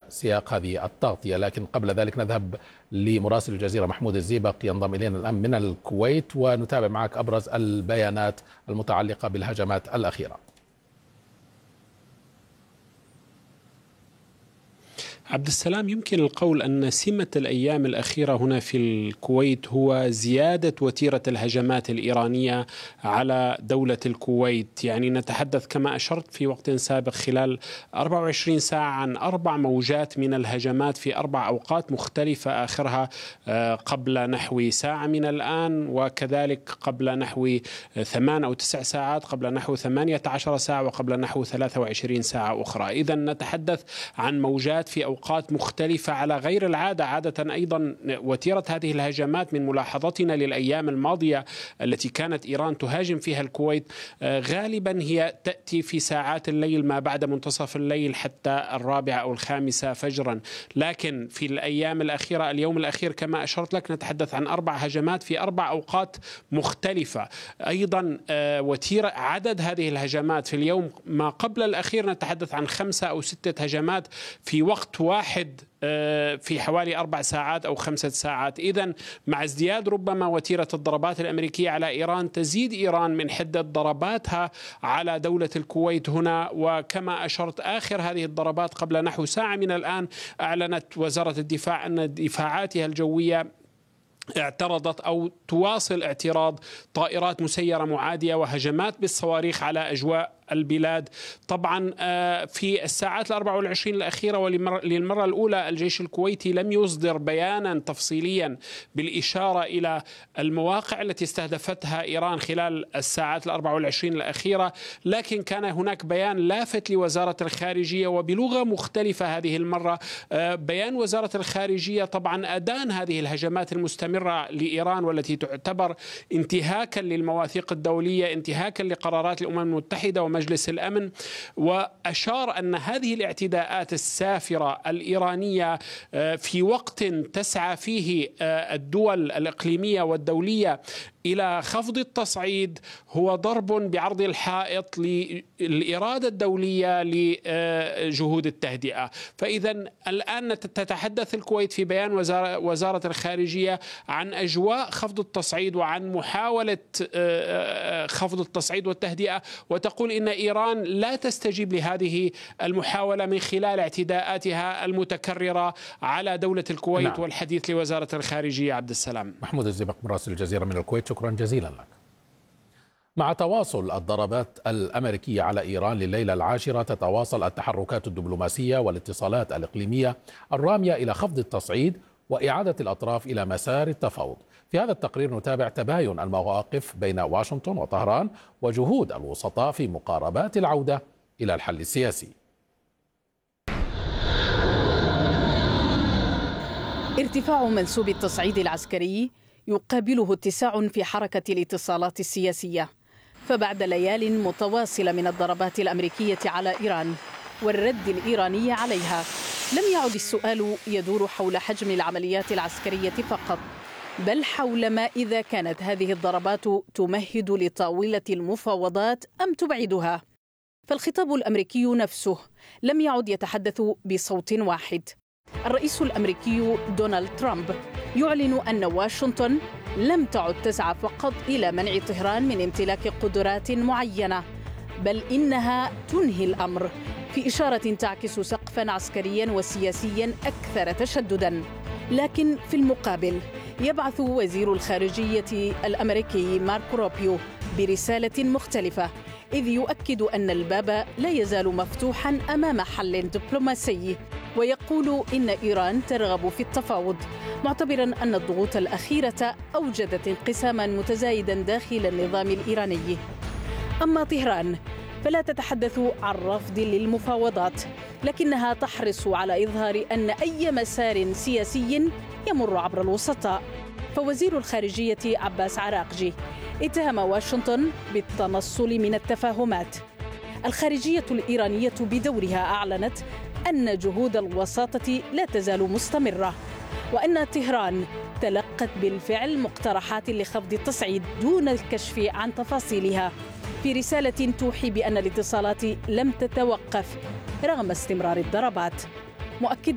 سياق هذه التغطية. لكن قبل ذلك نذهب لمراسل الجزيرة محمود الزيبق ينضم إلينا الآن من الكويت، ونتابع معك أبرز البيانات المتعلقة بالهجمات الأخيرة. عبد السلام، يمكن القول أن سمة الأيام الأخيرة هنا في الكويت هو زيادة وتيرة الهجمات الإيرانية على دولة الكويت. يعني نتحدث كما أشرت في وقت سابق خلال 24 ساعة عن 4 موجات من الهجمات في 4 أوقات مختلفة، آخرها قبل نحو ساعة من الآن، وكذلك قبل نحو 8 أو 9 ساعات، قبل نحو 18 ساعة، وقبل نحو 23 ساعة أخرى. إذن نتحدث عن موجات في أوقات مختلفة على غير العادة. عادة أيضا وتيرة هذه الهجمات من ملاحظتنا للأيام الماضية التي كانت إيران تهاجم فيها الكويت غالبا هي تأتي في ساعات الليل ما بعد منتصف الليل حتى 4 أو 5 فجرا. لكن في الأيام الأخيرة، اليوم الأخير كما أشرت لك، نتحدث عن 4 هجمات في 4 أوقات مختلفة. أيضا وتيرة عدد هذه الهجمات في اليوم ما قبل الأخير نتحدث عن 5 أو 6 هجمات في وقت واحد في حوالي 4 ساعات أو 5 ساعات. إذن مع ازدياد ربما وتيرة الضربات الأمريكية على إيران، تزيد إيران من حدة ضرباتها على دولة الكويت هنا. وكما أشرت، آخر هذه الضربات قبل نحو ساعة من الآن أعلنت وزارة الدفاع أن دفاعاتها الجوية اعترضت أو تواصل اعتراض طائرات مسيرة معادية وهجمات بالصواريخ على أجواء البلاد. طبعا في الساعات 24 الأخيرة وللمرة الأولى الجيش الكويتي لم يصدر بيانا تفصيليا بالإشارة إلى المواقع التي استهدفتها إيران خلال الساعات 24 الأخيرة، لكن كان هناك بيان لافت لوزارة الخارجية وبلغة مختلفة هذه المرة. بيان وزارة الخارجية طبعا أدان هذه الهجمات المستمرة لإيران والتي تعتبر انتهاكا للمواثيق الدولية، انتهاكا لقرارات الأمم المتحدة ومجلس الأمن، وأشار أن هذه الاعتداءات السافرة الإيرانية في وقت تسعى فيه الدول الإقليمية والدولية إلى خفض التصعيد هو ضرب بعرض الحائط للإرادة الدولية لجهود التهدئة. فإذا الآن تتحدث الكويت في بيان وزارة الخارجية عن أجواء خفض التصعيد وعن محاولة خفض التصعيد والتهدئة، وتقول إن إيران لا تستجيب لهذه المحاولة من خلال اعتداءاتها المتكررة على دولة الكويت. نعم. والحديث لوزارة الخارجية. عبد السلام. محمود الزيبق مراسل الجزيرة من الكويت، شكرا جزيلا لك. مع تواصل الضربات الأمريكية على إيران لليلة 10 تتواصل التحركات الدبلوماسية والاتصالات الإقليمية الرامية إلى خفض التصعيد وإعادة الأطراف إلى مسار التفاوض. في هذا التقرير نتابع تباين المواقف بين واشنطن وطهران وجهود الوسطاء في مقاربات العودة إلى الحل السياسي. ارتفاع منسوب التصعيد العسكري يقابله اتساع في حركة الاتصالات السياسية، فبعد ليال متواصلة من الضربات الأمريكية على إيران والرد الإيراني عليها، لم يعد السؤال يدور حول حجم العمليات العسكرية فقط، بل حول ما إذا كانت هذه الضربات تمهد لطاولة المفاوضات أم تبعدها. فالخطاب الأمريكي نفسه لم يعد يتحدث بصوت واحد. الرئيس الأمريكي دونالد ترامب يعلن أن واشنطن لم تعد تسعى فقط إلى منع طهران من امتلاك قدرات معينة، بل إنها تنهي الأمر، في إشارة تعكس سقفاً عسكرياً وسياسياً أكثر تشدداً. لكن في المقابل يبعث وزير الخارجية الأمريكي ماركو روبيو برسالة مختلفة، إذ يؤكد أن الباب لا يزال مفتوحاً أمام حل دبلوماسي، ويقول إن إيران ترغب في التفاوض، معتبراً أن الضغوط الأخيرة أوجدت انقساماً متزايداً داخل النظام الإيراني. أما طهران فلا تتحدث عن رفض للمفاوضات، لكنها تحرص على إظهار أن أي مسار سياسي يمر عبر الوسطاء. فوزير الخارجية عباس عراقجي اتهم واشنطن بالتنصل من التفاهمات. الخارجية الإيرانية بدورها أعلنت أن جهود الوساطة لا تزال مستمرة، وأن طهران تلقت بالفعل مقترحات لخفض التصعيد دون الكشف عن تفاصيلها، في رسالة توحي بأن الاتصالات لم تتوقف رغم استمرار الضربات، مؤكدة